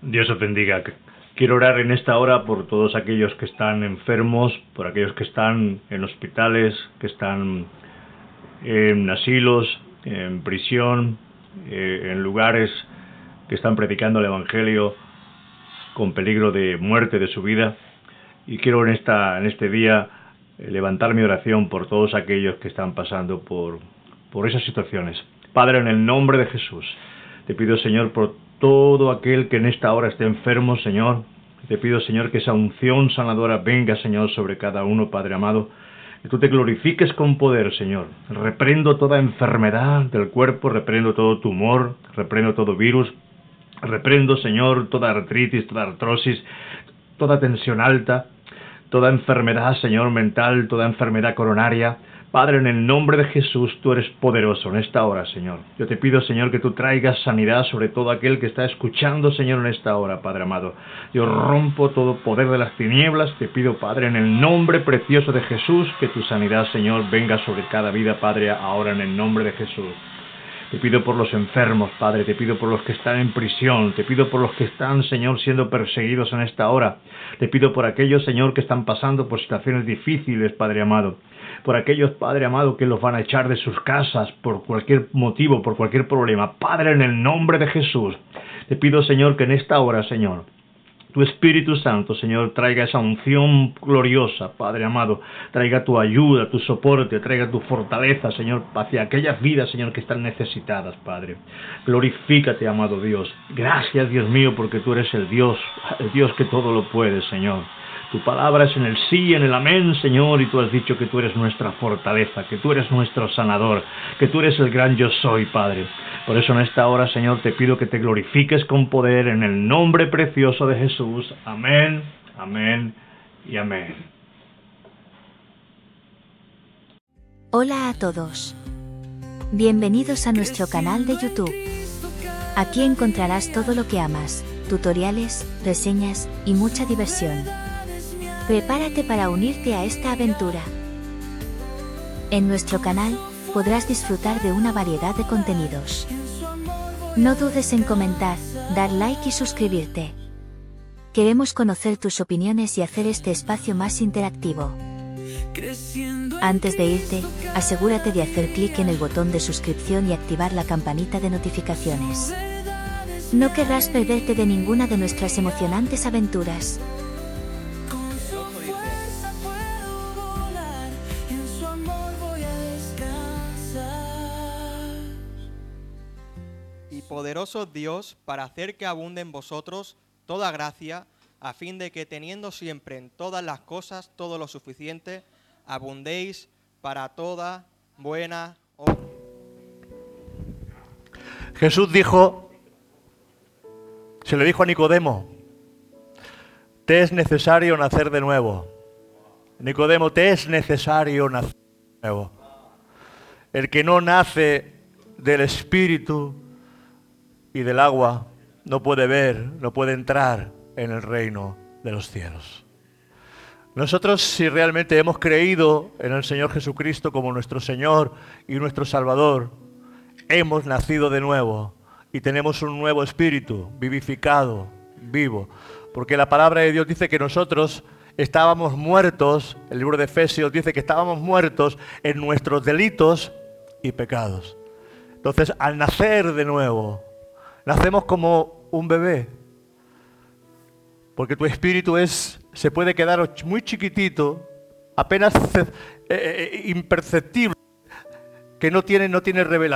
Dios os bendiga. Quiero orar en esta hora por todos aquellos que están enfermos, por aquellos que están en hospitales, que están en asilos, en prisión, en lugares que están predicando el Evangelio con peligro de muerte de su vida. Y quiero en este día levantar mi oración por todos aquellos que están pasando por esas situaciones. Padre, en el nombre de Jesús, te pido, Señor, por todo aquel que en esta hora esté enfermo, Señor. Te pido, Señor, que esa unción sanadora venga, Señor, sobre cada uno, Padre amado. Que tú te glorifiques con poder, Señor. Reprendo toda enfermedad del cuerpo, reprendo todo tumor, reprendo todo virus. Reprendo, Señor, toda artritis, toda artrosis, toda tensión alta, toda enfermedad, Señor, mental, toda enfermedad coronaria. Padre, en el nombre de Jesús, tú eres poderoso en esta hora, Señor. Yo te pido, Señor, que tú traigas sanidad sobre todo aquel que está escuchando, Señor, en esta hora, Padre amado. Yo rompo todo poder de las tinieblas. Te pido, Padre, en el nombre precioso de Jesús, que tu sanidad, Señor, venga sobre cada vida, Padre, ahora en el nombre de Jesús. Te pido por los enfermos, Padre, te pido por los que están en prisión, te pido por los que están, Señor, siendo perseguidos en esta hora. Te pido por aquellos, Señor, que están pasando por situaciones difíciles, Padre amado. Por aquellos, Padre amado, que los van a echar de sus casas por cualquier motivo, por cualquier problema. Padre, en el nombre de Jesús, te pido, Señor, que en esta hora, Señor, tu Espíritu Santo, Señor, traiga esa unción gloriosa, Padre amado. Traiga tu ayuda, tu soporte, traiga tu fortaleza, Señor, hacia aquellas vidas, Señor, que están necesitadas, Padre. Glorifícate, amado Dios. Gracias, Dios mío, porque tú eres el Dios que todo lo puede, Señor. Tu palabra es en el sí y en el amén, Señor, y tú has dicho que tú eres nuestra fortaleza, que tú eres nuestro sanador, que tú eres el gran yo soy, Padre. Por eso en esta hora, Señor, te pido que te glorifiques con poder en el nombre precioso de Jesús. Amén, amén y amén. Hola a todos. Bienvenidos a nuestro canal de YouTube. Aquí encontrarás todo lo que amas, tutoriales, reseñas y mucha diversión. Prepárate para unirte a esta aventura. En nuestro canal podrás disfrutar de una variedad de contenidos. No dudes en comentar, dar like y suscribirte. Queremos conocer tus opiniones y hacer este espacio más interactivo. Antes de irte, asegúrate de hacer clic en el botón de suscripción y activar la campanita de notificaciones. No querrás perderte de ninguna de nuestras emocionantes aventuras. Poderoso Dios, para hacer que abunde en vosotros toda gracia, a fin de que teniendo siempre en todas las cosas todo lo suficiente, abundéis para toda buena obra. Jesús se le dijo a Nicodemo, te es necesario nacer de nuevo. Nicodemo, te es necesario nacer de nuevo. El que no nace del Espíritu y del agua no puede ver, no puede entrar en el reino de los cielos. Nosotros, si realmente hemos creído en el Señor Jesucristo como nuestro Señor y nuestro Salvador, hemos nacido de nuevo y tenemos un nuevo espíritu vivificado, vivo, porque la palabra de Dios dice que nosotros estábamos muertos. El libro de Efesios dice que estábamos muertos en nuestros delitos y pecados. Entonces, al nacer de nuevo, nacemos como un bebé, porque tu espíritu se puede quedar muy chiquitito, apenas imperceptible, que no tiene revelación.